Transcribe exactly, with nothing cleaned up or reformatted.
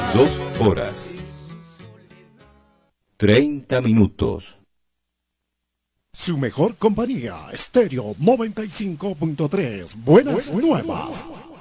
Dos horas. Treinta minutos. Su mejor compañía, Estéreo noventa y cinco punto tres. Buenas, Buenas nuevas. nuevas.